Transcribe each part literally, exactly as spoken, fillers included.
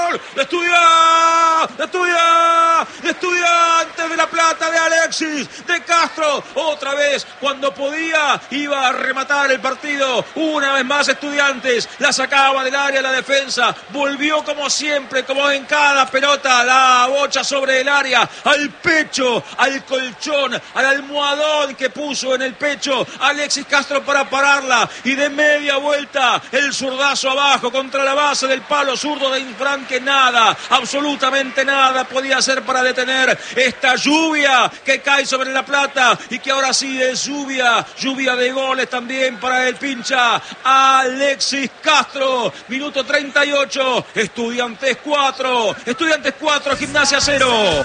gol de Estudiantes, de Estudiantes, de Estudiantes de La Plata, de Alexis, de Castro, otra vez cuando podía iba a rematar el partido, una vez más Estudiantes, la sacaba del área la defensa, volvió como siempre, como en cada pelota, la bocha sobre el área, al pecho, al colchón, al almohadón que puso en el pecho Alexis Castro para pararla, y de media vuelta el zurdazo abajo contra la base del palo zurdo de Infran, que nada, absolutamente nada podía hacer para detener esta lluvia que cae sobre La Plata y que ahora sí es lluvia, lluvia de goles también para el pincha Alexis Castro. Minuto treinta y ocho, Estudiantes cuatro, Estudiantes cuatro, Gimnasia cero.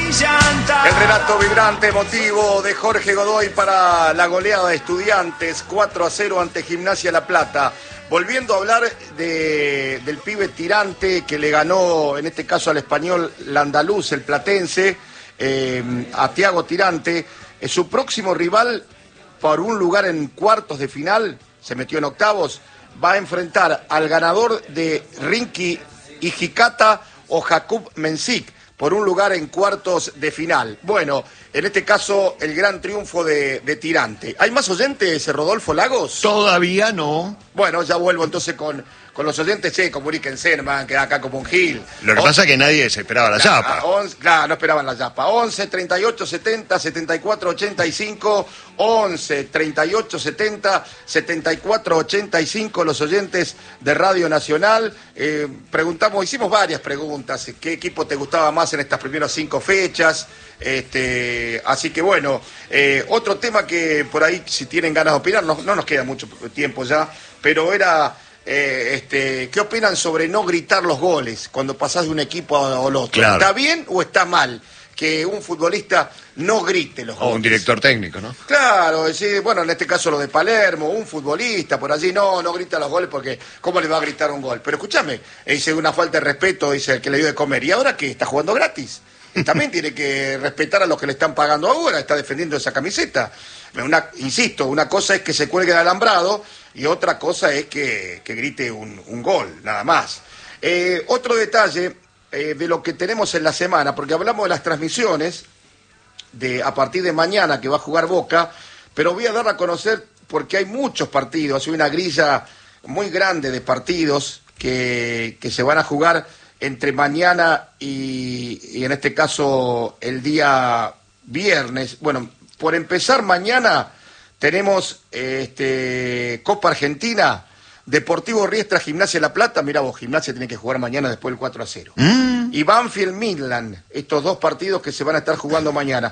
El relato vibrante, emotivo de Jorge Godoy para la goleada de Estudiantes cuatro a cero ante Gimnasia La Plata. Volviendo a hablar de, del pibe Tirante que le ganó, en este caso al Español Landaluz, el platense, eh, a Thiago Tirante. Eh, su próximo rival por un lugar en cuartos de final, se metió en octavos, va a enfrentar al ganador de Rinky Hijikata o Jakub Mensik por un lugar en cuartos de final. Bueno, en este caso, el gran triunfo de, de Tirante. ¿Hay más oyentes, Rodolfo Lagos? Todavía no. Bueno, ya vuelvo entonces con, con los oyentes. Che, comuníquense, hermano, queda acá como un gil. Lo que o, pasa es que nadie se esperaba la claro, yapa. once, claro, no esperaban la yapa. once, treinta y ocho, setenta, setenta y cuatro, ochenta y cinco. once, treinta y ocho, setenta, setenta y cuatro, ochenta y cinco, los oyentes de Radio Nacional. Eh, preguntamos, hicimos varias preguntas. ¿Qué equipo te gustaba más en estas primeras cinco fechas? Este, así que bueno, eh, otro tema que por ahí, si tienen ganas de opinar, no, no nos queda mucho tiempo ya, pero era, eh, este, ¿qué opinan sobre no gritar los goles cuando pasás de un equipo al otro? Claro. ¿Está bien o está mal que un futbolista no grite los goles? O un director técnico, ¿no? Claro, decir, bueno, en este caso lo de Palermo, un futbolista por allí, no, no grita los goles porque ¿cómo le va a gritar un gol? Pero escúchame, dice una falta de respeto, dice el que le dio de comer, ¿y ahora qué? ¿Está jugando gratis? También tiene que respetar a los que le están pagando ahora, está defendiendo esa camiseta. Una, insisto, una cosa es que se cuelgue el alambrado y otra cosa es que, que grite un, un gol, nada más. Eh, otro detalle eh, de lo que tenemos en la semana, porque hablamos de las transmisiones de a partir de mañana que va a jugar Boca, pero voy a dar a conocer porque hay muchos partidos, hay una grilla muy grande de partidos que, que se van a jugar entre mañana y, y en este caso el día viernes. Bueno, por empezar, mañana tenemos este, Copa Argentina, Deportivo Riestra, Gimnasia La Plata. Mirá vos, Gimnasia tiene que jugar mañana después del cuatro a cero. Mm. Y Banfield Midland, estos dos partidos que se van a estar jugando mañana.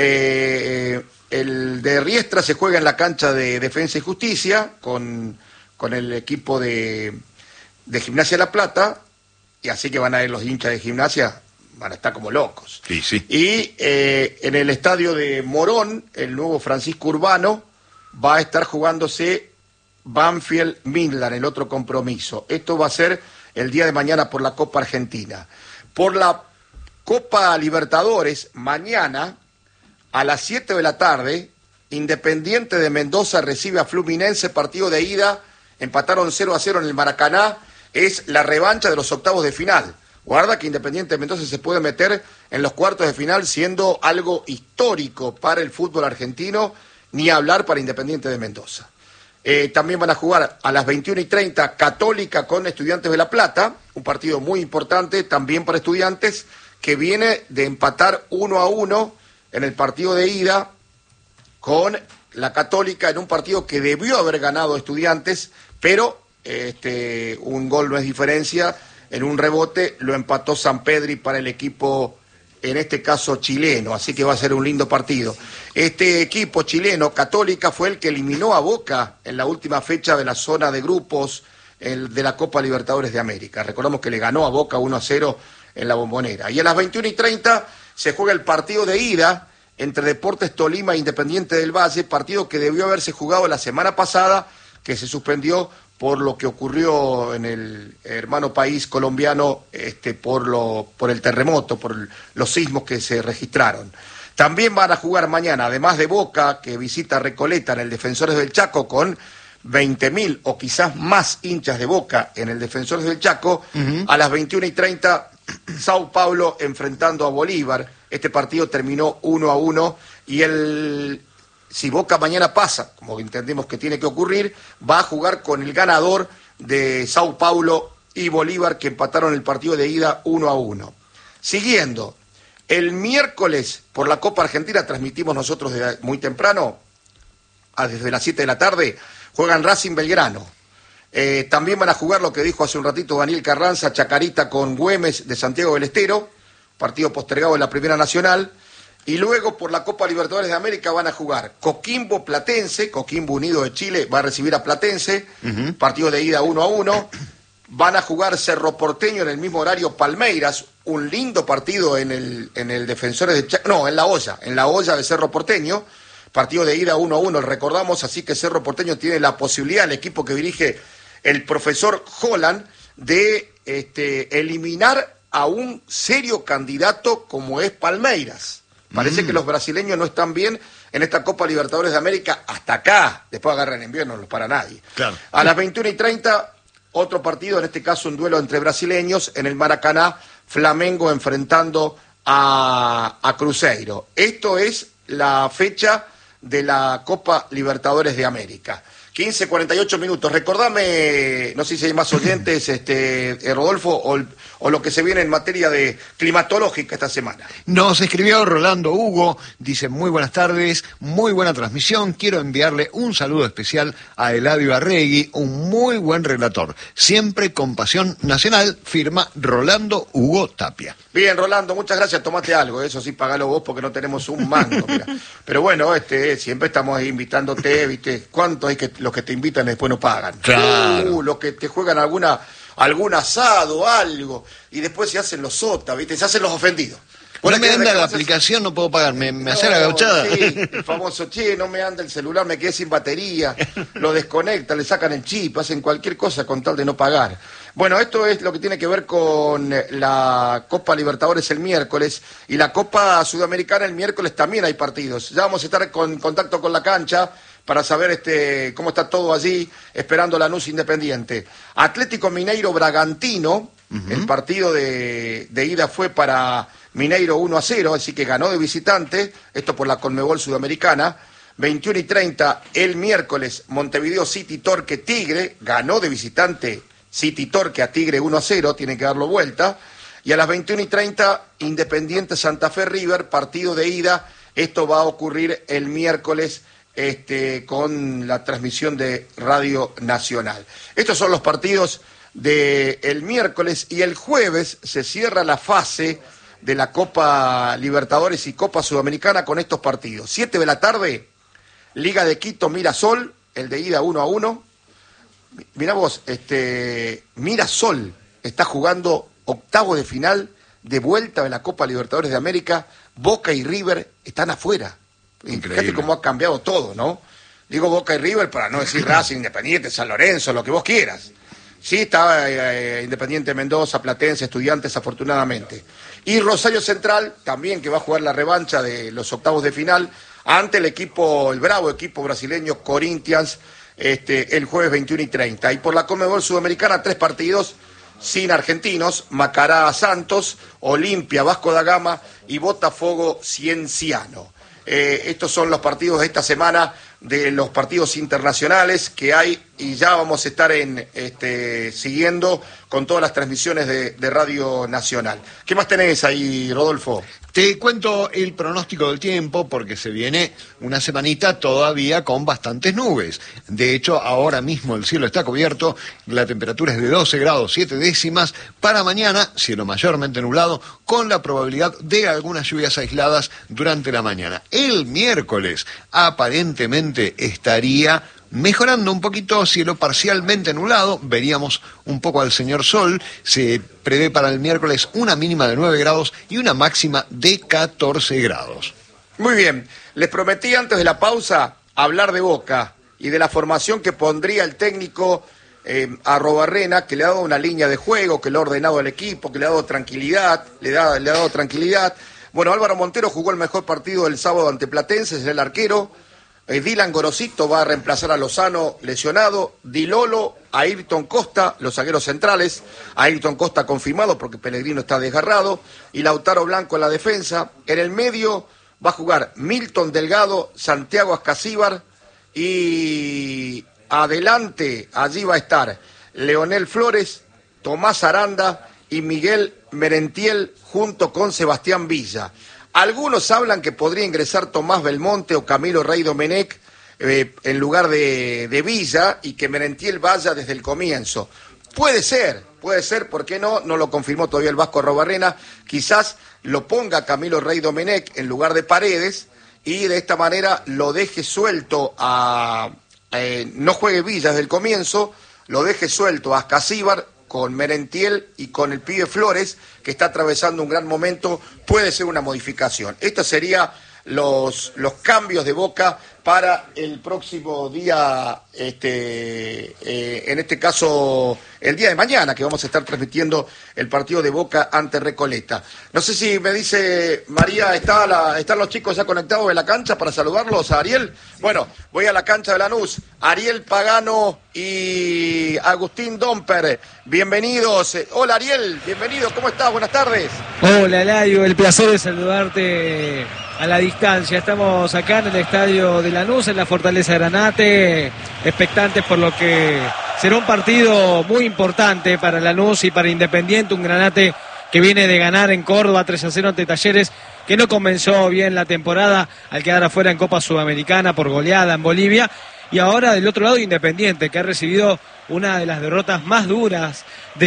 Eh, el de Riestra se juega en la cancha de Defensa y Justicia con, con el equipo de, de Gimnasia La Plata. Y así que van a ir los hinchas de Gimnasia, van a estar como locos. Sí, sí. Y eh, en el estadio de Morón, el nuevo Francisco Urbano, va a estar jugándose Banfield Midland, el otro compromiso. Esto va a ser el día de mañana por la Copa Argentina. Por la Copa Libertadores, mañana a las siete de la tarde, Independiente de Mendoza recibe a Fluminense, partido de ida, empataron cero a cero en el Maracaná. Es la revancha de los octavos de final. Guarda que Independiente de Mendoza se puede meter en los cuartos de final siendo algo histórico para el fútbol argentino, ni hablar para Independiente de Mendoza. Eh, también van a jugar a las veintiuna y treinta Católica con Estudiantes de La Plata, un partido muy importante también para Estudiantes, que viene de empatar uno a uno en el partido de ida con la Católica en un partido que debió haber ganado Estudiantes, pero Este, un gol no es diferencia, en un rebote lo empató Sampedri para el equipo, en este caso chileno, así que va a ser un lindo partido. Este equipo chileno, Católica, fue el que eliminó a Boca en la última fecha de la zona de grupos el, de la Copa Libertadores de América. Recordamos que le ganó a Boca uno a cero en la Bombonera. Y a las veintiuna y treinta se juega el partido de ida entre Deportes Tolima e Independiente del Valle, partido que debió haberse jugado la semana pasada, que se suspendió por lo que ocurrió en el hermano país colombiano, este, por, lo, por el terremoto, por el, los sismos que se registraron. También van a jugar mañana, además de Boca, que visita Recoleta en el Defensores del Chaco con veinte mil o quizás más hinchas de Boca en el Defensores del Chaco. Uh-huh. A las veintiuna y treinta, Sao Paulo enfrentando a Bolívar. Este partido terminó uno a uno y el... si Boca mañana pasa, como entendemos que tiene que ocurrir, va a jugar con el ganador de Sao Paulo y Bolívar, que empataron el partido de ida uno a uno. Siguiendo, el miércoles por la Copa Argentina, transmitimos nosotros de muy temprano, desde las siete de la tarde, juegan Racing Belgrano. Eh, también van a jugar lo que dijo hace un ratito Daniel Carranza, Chacarita con Güemes de Santiago del Estero, partido postergado en la Primera Nacional. Y luego por la Copa Libertadores de América van a jugar Coquimbo Platense, Coquimbo Unido de Chile va a recibir a Platense, uh-huh. partido de ida uno a uno. Van a jugar Cerro Porteño en el mismo horario Palmeiras, un lindo partido en el, en el Defensores de Chaco, no, en La Olla, en La Olla de Cerro Porteño, partido de ida uno a uno, recordamos, así que Cerro Porteño tiene la posibilidad, el equipo que dirige el profesor Holland, de este, eliminar a un serio candidato como es Palmeiras. Parece mm. que los brasileños no están bien en esta Copa Libertadores de América hasta acá. Después agarran en invierno, no los para nadie. Claro. A las veintiuna y treinta, otro partido, en este caso un duelo entre brasileños en el Maracaná, Flamengo enfrentando a, a Cruzeiro. Esto es la fecha de la Copa Libertadores de América. quince cuarenta y ocho minutos. Recordame, no sé si hay más oyentes, este, eh, Rodolfo, o, o lo que se viene en materia de climatológica esta semana. Nos escribió Rolando Hugo, dice muy buenas tardes, muy buena transmisión, quiero enviarle un saludo especial a Eladio Arregui, un muy buen relator, siempre con pasión nacional, firma Rolando Hugo Tapia. Bien, Rolando, muchas gracias, tomate algo, eso sí, pagalo vos porque no tenemos un mango, mira. Pero bueno, este, siempre estamos ahí invitándote, viste, ¿cuánto hay que los que te invitan después no pagan? Claro. Uh, los que te juegan alguna, algún asado, algo, y después se hacen los sotas, viste, se hacen los ofendidos. No me anda la aplicación, no puedo pagar, me, me no, hace la gauchada. Sí, el famoso, che, no me anda el celular, me quedé sin batería, lo desconectan, le sacan el chip, hacen cualquier cosa con tal de no pagar. Bueno, esto es lo que tiene que ver con la Copa Libertadores el miércoles y la Copa Sudamericana el miércoles también hay partidos. Ya vamos a estar con contacto con la cancha para saber este cómo está todo allí, esperando Lanús Independiente. Atlético Mineiro Bragantino, uh-huh. el partido de, de ida fue para Mineiro uno a cero, así que ganó de visitante, esto por la Conmebol Sudamericana. veintiuna y treinta el miércoles, Montevideo City Torque Tigre, ganó de visitante City Torque a Tigre uno a cero, tienen que darlo vuelta. Y a las veintiuna y treinta, Independiente Santa Fe River, partido de ida, esto va a ocurrir el miércoles este, con la transmisión de Radio Nacional. Estos son los partidos del miércoles y el jueves se cierra la fase de la Copa Libertadores y Copa Sudamericana con estos partidos. siete de la tarde, Liga de Quito Mirasol, el de ida uno a uno. Mirá vos, este, Mirasol está jugando octavo de final de vuelta de la Copa Libertadores de América. Boca y River están afuera. Increíble. Fíjate cómo ha cambiado todo, ¿no? Digo Boca y River para no decir Racing, Independiente, San Lorenzo, lo que vos quieras. Sí, está eh, Independiente Mendoza, Platense, Estudiantes, afortunadamente. Y Rosario Central, también que va a jugar la revancha de los octavos de final, ante el equipo, el bravo equipo brasileño Corinthians, este, el jueves veintiuna y treinta. Y por la Conmebol Sudamericana, tres partidos sin argentinos, Macará Santos, Olimpia Vasco da Gama y Botafogo Cienciano. Eh, estos son los partidos de esta semana, de los partidos internacionales que hay, y ya vamos a estar en este, siguiendo con todas las transmisiones de, de Radio Nacional. ¿Qué más tenés ahí, Rodolfo? Te cuento el pronóstico del tiempo porque se viene una semanita todavía con bastantes nubes. De hecho, ahora mismo el cielo está cubierto, la temperatura es de doce grados siete décimas. Para mañana, cielo mayormente nublado, con la probabilidad de algunas lluvias aisladas durante la mañana. El miércoles, aparentemente, estaría mejorando un poquito, cielo parcialmente nublado, veríamos un poco al señor sol. Se prevé para el miércoles una mínima de nueve grados y una máxima de catorce grados. Muy bien, les prometí antes de la pausa hablar de Boca y de la formación que pondría el técnico eh, Arrobarrena, que le ha dado una línea de juego, que le ha ordenado al equipo, que le ha dado tranquilidad, le, da, le ha dado tranquilidad. Bueno, Álvaro Montero jugó el mejor partido del sábado ante Platense, es el arquero. Eh, Dylan Gorosito va a reemplazar a Lozano lesionado, Di Lolo, Ayrton Costa, los zagueros centrales, Ayrton Costa confirmado porque Pellegrino está desgarrado, y Lautaro Blanco en la defensa. En el medio va a jugar Milton Delgado, Santiago Ascasíbar, y adelante allí va a estar Leonel Flores, Tomás Aranda y Miguel Merentiel junto con Sebastián Villa. Algunos hablan que podría ingresar Tomás Belmonte o Camilo Rey Domenech eh, en lugar de, de Villa y que Merentiel vaya desde el comienzo. Puede ser, puede ser, ¿por qué no? No lo confirmó todavía el Vasco Arrobarrena. Quizás lo ponga Camilo Rey Domenech en lugar de Paredes y de esta manera lo deje suelto a... Eh, no juegue Villa desde el comienzo, lo deje suelto a Ascasíbar con Merentiel y con el pibe Flores, que está atravesando un gran momento. Puede ser una modificación. Estos serían los, los cambios de Boca para el próximo día, este, eh, en este caso, el día de mañana, que vamos a estar transmitiendo el partido de Boca ante Recoleta. No sé si me dice María, ¿está la, ¿están los chicos ya conectados de la cancha para saludarlos a Ariel? Bueno, voy a la cancha de Lanús. Ariel Pagano y Agustín Domper, bienvenidos. Hola Ariel, bienvenido, ¿cómo estás? Buenas tardes. Hola Eladio, el placer de saludarte a la distancia. Estamos acá en el estadio de Lanús, en la Fortaleza Granate, expectantes por lo que será un partido muy importante para Lanús y para Independiente, un Granate que viene de ganar en Córdoba tres a cero ante Talleres, que no comenzó bien la temporada al quedar afuera en Copa Sudamericana por goleada en Bolivia. Y ahora del otro lado Independiente, que ha recibido una de las derrotas más duras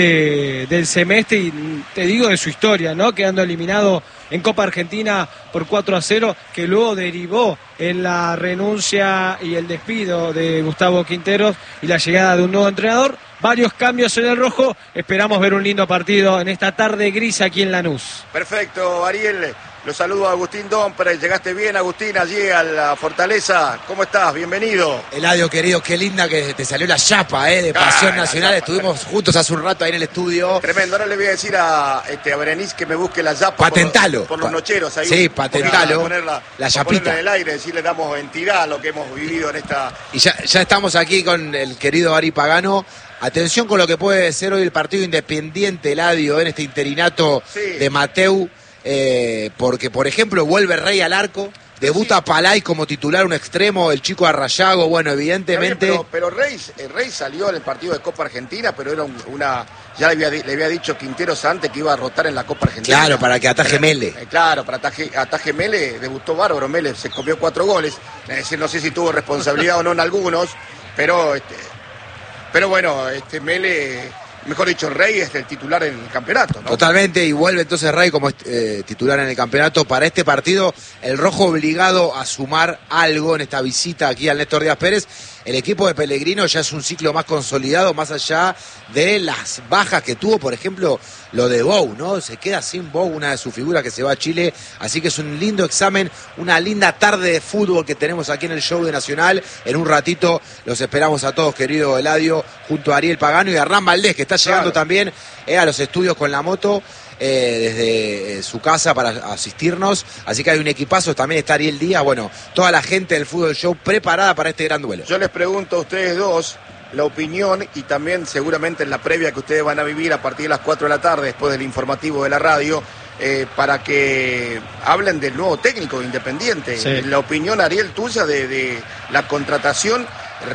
de, del semestre y te digo de su historia, ¿no? Quedando eliminado en Copa Argentina por cuatro a cero, que luego derivó en la renuncia y el despido de Gustavo Quinteros y la llegada de un nuevo entrenador. Varios cambios en el rojo, esperamos ver un lindo partido en esta tarde gris aquí en Lanús. Perfecto, Ariel. Los saludo a Agustín Domper. Llegaste bien, Agustín, allí a la Fortaleza. ¿Cómo estás? Bienvenido. Eladio, querido, qué linda que te salió la chapa, ¿eh? De Pasión ah, Nacional. Chapa. Estuvimos juntos hace un rato ahí en el estudio. Tremendo. Ahora le voy a decir a, este, a Berenice que me busque la chapa. Patentalo. Por, por los nocheros ahí. Sí, patentalo. Ponerla, la chapita. En el aire, decir le damos entidad a lo que hemos vivido en esta... Y ya, ya estamos aquí con el querido Ari Pagano. Atención con lo que puede ser hoy el partido Independiente, Eladio, en este interinato sí. de Mateu. Eh, porque, por ejemplo, vuelve Rey al arco, debuta sí. Palay como titular, un extremo, el chico Arrayago, bueno, evidentemente... Bien, pero, pero Rey, Rey salió en el partido de Copa Argentina, pero era un, una... Ya le había, le había dicho Quinteros antes que iba a rotar en la Copa Argentina. Claro, para que ataje Mele. Eh, claro, para ataje, ataje Mele, debutó bárbaro, Mele se comió cuatro goles, es decir, no sé si tuvo responsabilidad o no en algunos, pero, este, pero bueno, este Mele... Mejor dicho, Rey es el titular en el campeonato, ¿no? Totalmente, y vuelve entonces Rey como eh, titular en el campeonato. Para este partido, el rojo obligado a sumar algo en esta visita aquí al Néstor Díaz Pérez. El equipo de Pellegrino ya es un ciclo más consolidado, más allá de las bajas que tuvo, por ejemplo, lo de Bou, ¿no? Se queda sin Bou, una de sus figuras que se va a Chile, así que es un lindo examen, una linda tarde de fútbol que tenemos aquí en el show de Nacional. En un ratito los esperamos a todos, querido Eladio, junto a Ariel Pagano y a Hernán Valdés, que está llegando claro. también eh, a los estudios con la moto. Eh, desde eh, su casa para asistirnos, así que hay un equipazo, también está Ariel Díaz, bueno, toda la gente del Fútbol Show preparada para este gran duelo. Yo les pregunto a ustedes dos la opinión y también seguramente en la previa que ustedes van a vivir a partir de las cuatro de la tarde después del informativo de la radio, eh, para que hablen del nuevo técnico Independiente. Sí. La opinión, Ariel, tuya de, de la contratación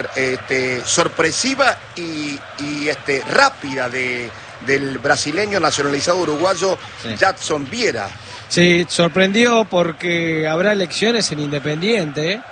este, sorpresiva y, y este, rápida de del brasileño nacionalizado uruguayo sí. Jackson Viera. Sí, sorprendió porque habrá elecciones en Independiente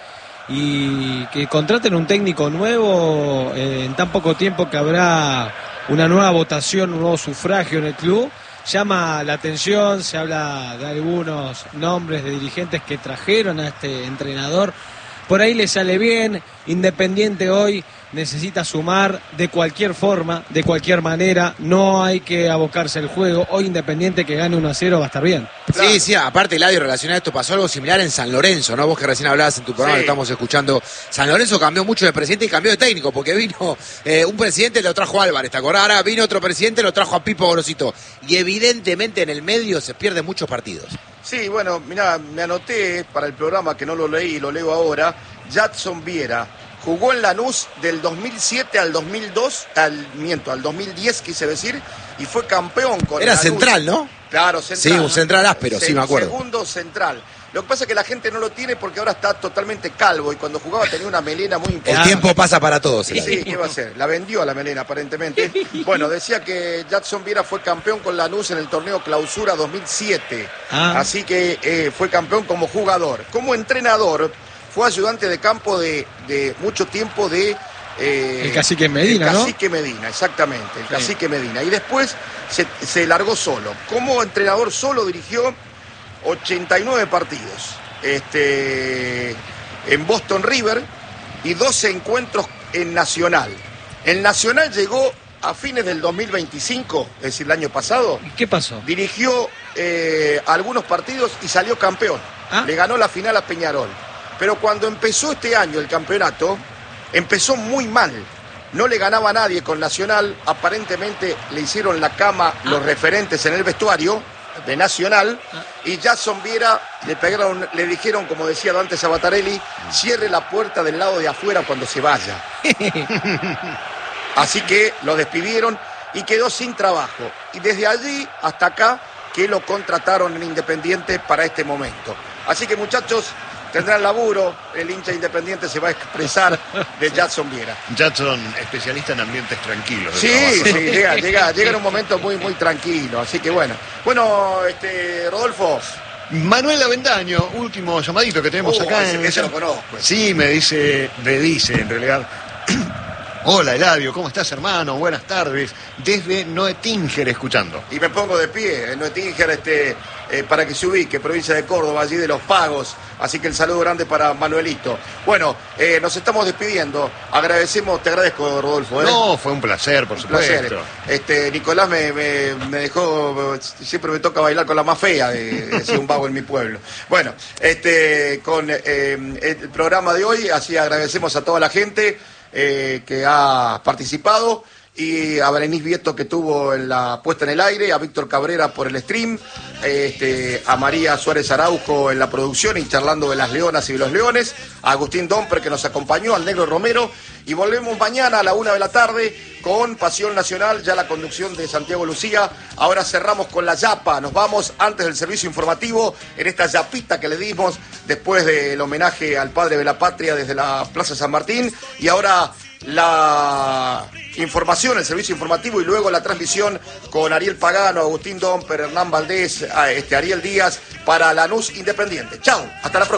y que contraten un técnico nuevo eh, en tan poco tiempo que habrá una nueva votación, un nuevo sufragio en el club. Llama la atención, se habla de algunos nombres de dirigentes que trajeron a este entrenador. Por ahí le sale bien. Independiente hoy necesita sumar de cualquier forma, de cualquier manera, no hay que abocarse al juego. Hoy Independiente que gane uno a cero va a estar bien. Claro. Sí, sí, aparte Eladio, relacionado a esto, pasó algo similar en San Lorenzo, ¿no? Vos que recién hablabas en tu programa, sí. Estamos escuchando. San Lorenzo cambió mucho de presidente y cambió de técnico, porque vino eh, un presidente, lo trajo a Álvarez, ¿te acordás? Ahora vino otro presidente, lo trajo a Pipo Gorosito. Y evidentemente en el medio se pierden muchos partidos. Sí, bueno, mirá, me anoté para el programa, que no lo leí, lo leo ahora. Jadson Viera jugó en Lanús del dos mil siete al dos mil dos, al miento, al dos mil diez quise decir, y fue campeón con Era Lanús. Central, ¿no? Claro, Central. Sí, un central áspero, Se- sí me acuerdo. Segundo central. Lo que pasa es que la gente no lo tiene porque ahora está totalmente calvo y cuando jugaba tenía una melena muy El importante. tiempo pasa para todos. Sí, sí, ¿qué va a hacer? La vendió a la melena, aparentemente. Bueno, decía que Jadson Viera fue campeón con Lanús en el torneo Clausura dos mil siete. Ah. Así que eh, fue campeón como jugador. Como entrenador, fue ayudante de campo de, de mucho tiempo de... eh, El Cacique Medina, el ¿no? Cacique Medina, exactamente, el Sí. Cacique Medina. Y después se, se largó solo. Como entrenador solo dirigió ochenta y nueve partidos. Este, en Boston River y doce encuentros en Nacional. En Nacional llegó a fines del dos mil veinticinco, es decir, el año pasado, ¿Y qué pasó? dirigió eh, algunos partidos y salió campeón. Ah. Le ganó la final a Peñarol. Pero cuando empezó este año el campeonato, empezó muy mal. No le ganaba a nadie con Nacional. Aparentemente le hicieron la cama los referentes en el vestuario de Nacional. Y Jadson Viera le pegaron, le dijeron, como decía Dante Sabatarelli, cierre la puerta del lado de afuera cuando se vaya. Así que lo despidieron y quedó sin trabajo. Y desde allí hasta acá que lo contrataron en Independiente para este momento. Así que, muchachos, tendrán laburo. El hincha Independiente se va a expresar de Jadson Viera. Jadson, especialista en ambientes tranquilos. de Sí, trabajo, sí, ¿no? llega, llega, llega en un momento muy, muy tranquilo. Así que bueno. Bueno, este, Rodolfo. Manuel Avendaño, último llamadito que tenemos Uh, acá. ese- en ese lo conozco. Sí, me dice, me dice en realidad. Hola Eladio, ¿cómo estás hermano? Buenas tardes. Desde Noetinger escuchando. Y me pongo de pie en Noetinger, este, eh, para que se ubique, provincia de Córdoba, allí de Los Pagos. Así que el saludo grande para Manuelito. Bueno, eh, nos estamos despidiendo. Agradecemos, te agradezco, Rodolfo. ¿eh? No, fue un placer, por Un supuesto. placer. Este, Nicolás me, me- me dejó, siempre me toca bailar con la más fea de, de ser un vago en mi pueblo. Bueno, este, con eh, el programa de hoy, así agradecemos a toda la gente eh, que ha participado, y a Berenice Vieto que tuvo en la puesta en el aire, a Víctor Cabrera por el stream, este, a María Suárez Araujo en la producción y charlando de las leonas y de los leones, a Agustín Domper que nos acompañó, al Negro Romero, y volvemos mañana a la una de la tarde con Pasión Nacional, ya la conducción de Santiago Lucía. Ahora cerramos con la yapa, nos vamos antes del servicio informativo en esta yapita que le dimos después del homenaje al padre de la patria desde la Plaza San Martín, y ahora la información, el servicio informativo, y luego la transmisión con Ariel Pagano, Agustín Domper, Hernán Valdés, a este Ariel Díaz para Lanús Independiente. Chao, hasta la próxima.